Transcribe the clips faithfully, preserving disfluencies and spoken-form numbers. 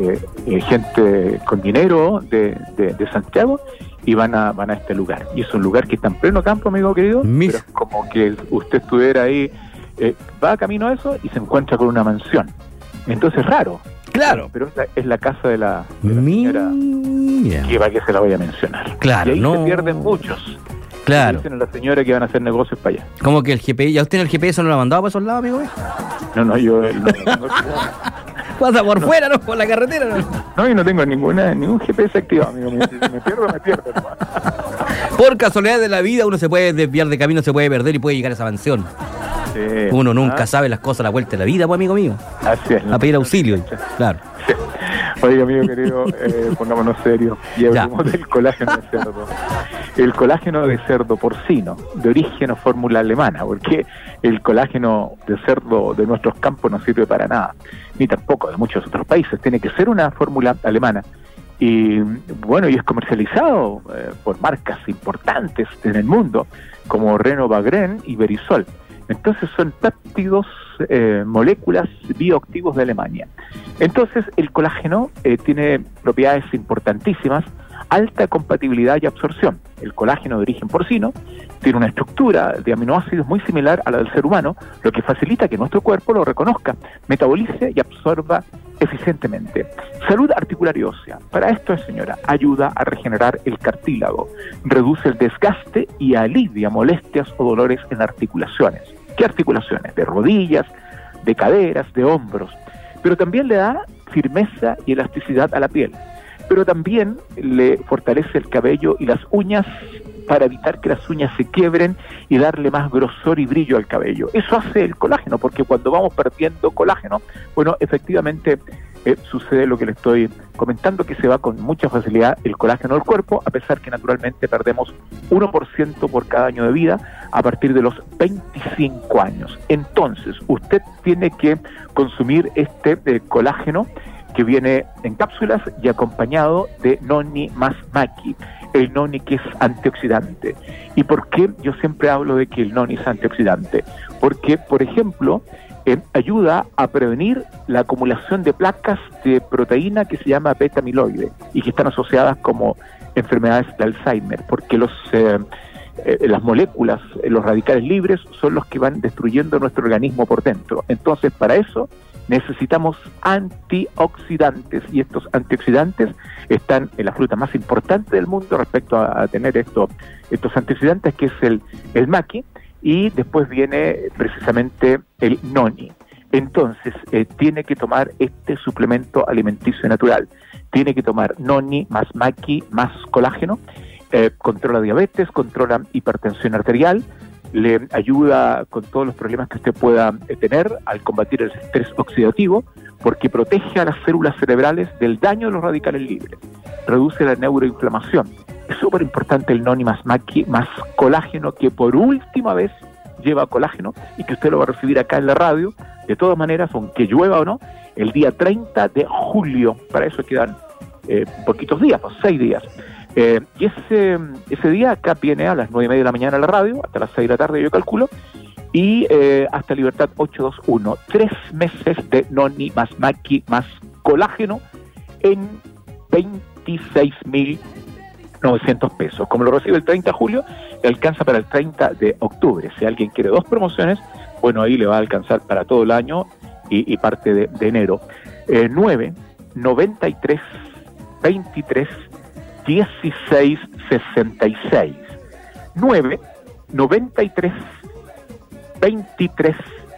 eh, eh, gente con dinero de, de, de Santiago y van a van a este lugar. Y es un lugar que está en pleno campo, amigo querido, Mis... pero es como que usted estuviera ahí, eh, va camino a eso y se encuentra con una mansión. Entonces es raro. Claro. Pero es la, es la casa de la, de la señora Mira. que va que se la voy a mencionar. Claro, y ahí no. se pierden muchos. Claro. Dicen a la señora que van a hacer negocios para allá. Como que el G P S, ¿ya usted el G P S no lo ha mandado para esos lados, amigo? No, no, yo no, no, Pasa por no, fuera, ¿no? Por la carretera, ¿no? no, yo no tengo ninguna ningún G P S activado, amigo. Si me pierdo, me pierdo. Nomás. Por casualidad de la vida, uno se puede desviar de camino, se puede perder y puede llegar a esa mansión. Sí, Uno nunca ¿ah? sabe las cosas a la vuelta de la vida, pues, amigo mío. Así es. A pedir auxilio, claro. Sí. Oiga, amigo querido, eh, pongámonos serios y hablemos del colágeno de cerdo. El colágeno de cerdo porcino, de origen o fórmula alemana, porque el colágeno de cerdo de nuestros campos no sirve para nada, ni tampoco de muchos otros países. Tiene que ser una fórmula alemana. Y bueno, y es comercializado eh, por marcas importantes en el mundo, como Renovagren y Berisol. Entonces son péptidos, eh, moléculas bioactivos de Alemania. Entonces el colágeno eh, tiene propiedades importantísimas, alta compatibilidad y absorción. El colágeno de origen porcino tiene una estructura de aminoácidos muy similar a la del ser humano, lo que facilita que nuestro cuerpo lo reconozca, metabolice y absorba eficientemente. Salud articular y ósea. Para esto, señora, ayuda a regenerar el cartílago, reduce el desgaste y alivia molestias o dolores en articulaciones. ¿Qué articulaciones? De rodillas, de caderas, de hombros. Pero también le da firmeza y elasticidad a la piel. Pero también le fortalece el cabello y las uñas para evitar que las uñas se quiebren y darle más grosor y brillo al cabello. Eso hace el colágeno, porque cuando vamos perdiendo colágeno, bueno, efectivamente eh, sucede lo que le estoy comentando, que se va con mucha facilidad el colágeno del cuerpo, a pesar que naturalmente perdemos uno por ciento por cada año de vida a partir de los veinticinco años. Entonces, usted tiene que consumir este eh, colágeno que viene en cápsulas y acompañado de Noni más Maki, el Noni que es antioxidante. ¿Y por qué yo siempre hablo de que el Noni es antioxidante? Porque, por ejemplo, eh, ayuda a prevenir la acumulación de placas de proteína que se llama beta-amiloide y que están asociadas como enfermedades de Alzheimer, porque los eh, eh, las moléculas, eh, los radicales libres, son los que van destruyendo nuestro organismo por dentro. Entonces, para eso necesitamos antioxidantes, y estos antioxidantes están en la fruta más importante del mundo respecto a, a tener esto, estos antioxidantes, que es el, el maqui, y después viene precisamente el noni. Entonces, eh, tiene que tomar este suplemento alimenticio natural. Tiene que tomar noni más maqui más colágeno. Eh, controla diabetes, controla hipertensión arterial, le ayuda con todos los problemas que usted pueda eh, tener al combatir el estrés oxidativo, porque protege a las células cerebrales del daño de los radicales libres, reduce la neuroinflamación. Es súper importante el noni más maqui más colágeno, que por última vez lleva colágeno y que usted lo va a recibir acá en la radio, de todas maneras, aunque llueva o no, el día treinta de julio. Para eso quedan eh, poquitos días, pues, seis días. Eh, y ese, ese día acá viene a las nueve y media de la mañana a la radio, hasta las seis de la tarde yo calculo, y eh, hasta Libertad ochocientos veintiuno, tres meses de noni más maqui más colágeno en veintiséis mil novecientos pesos. Como lo recibe el treinta de julio, le alcanza para el treinta de octubre. Si alguien quiere dos promociones, bueno, ahí le va a alcanzar para todo el año y, y parte de, de enero. Eh, nueve, noventa y tres, veintitrés, dieciséis, sesenta y seis. nueve, noventa y tres, veintitrés,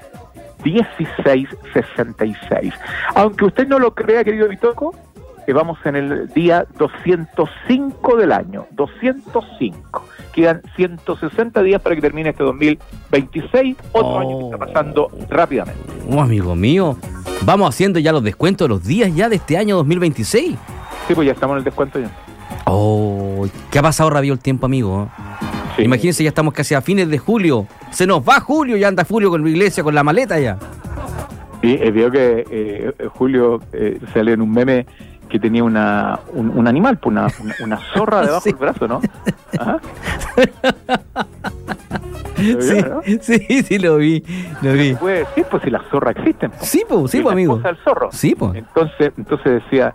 dieciséis, sesenta y seis. Aunque usted no lo crea, querido Bitoco, que vamos en el día doscientos cinco del año, doscientos cinco. Quedan ciento sesenta días para que termine este dos mil veintiséis, otro oh. año que está pasando rápidamente. Oh, amigo mío, vamos haciendo ya los descuentos de los días ya de este año dos mil veintiséis. Sí, pues ya estamos en el descuento ya. Oh, ¿qué ha pasado rápido el tiempo, amigo? Sí. Imagínense, ya estamos casi a fines de julio. Se nos va Julio, ya anda Julio con la iglesia, con la maleta ya. Sí, eh, veo que eh, Julio eh, sale en un meme que tenía una un, un animal, una, una, una zorra debajo sí. del brazo, ¿no? Ajá. ¿Lo vio, sí, no? sí, sí, lo vi, lo vi. Puede decir, pues si las zorras existen. Po. Sí, pues, sí, pues, amigo. La esposa del zorro. Sí, pues. Entonces, entonces decía,